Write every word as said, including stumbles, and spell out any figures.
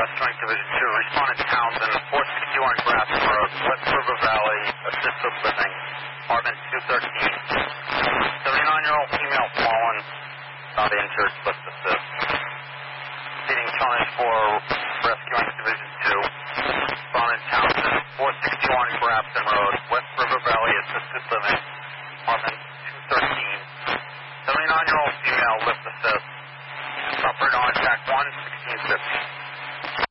Rescuing Division two. Respondent Townsend, four sixty-one Grafton Road, West River Valley, assisted living, apartment two thirteen. seventy-nine-year-old female fallen, not injured, but assist. Proceeding charge for Rescuing Division two. Respondent Townsend, four sixty-one Grafton Road, West River Valley, assisted living, apartment two thirteen. seventy-nine-year-old female lift assist. Suffered on attack one, sixteen fifty.